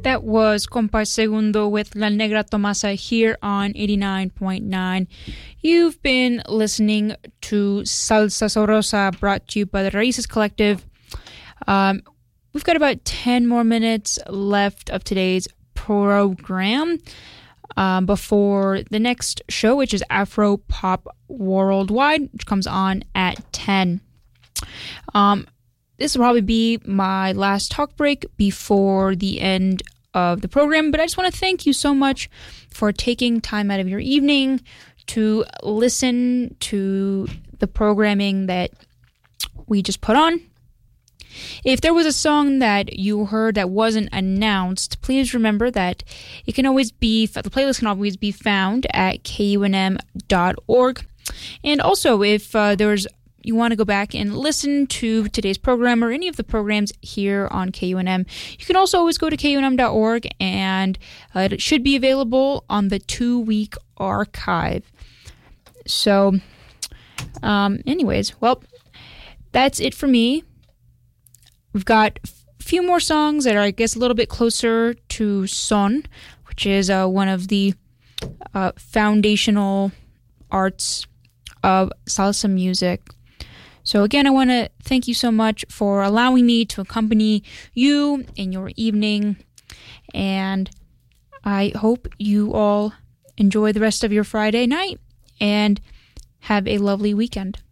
That was Compás Segundo with La Negra Tomasa here on 89.9. You've been listening to Salsa Sabrosa, brought to you by the Raíces Collective. We've got about 10 more minutes left of today's program before the next show, which is Afro Pop Worldwide, which comes on at 10. This will probably be my last talk break before the end of the program, but I just want to thank you so much for taking time out of your evening to listen to the programming that we just put on. If there was a song that you heard that wasn't announced, please remember that the playlist can always be found at kunm.org. And also, if you want to go back and listen to today's program or any of the programs here on KUNM, you can also always go to kunm.org, and it should be available on the 2-week archive. So, anyways, well, that's it for me. We've got a few more songs that are, I guess, a little bit closer to son, which is one of the foundational arts of salsa music. So again, I want to thank you so much for allowing me to accompany you in your evening, and I hope you all enjoy the rest of your Friday night and have a lovely weekend.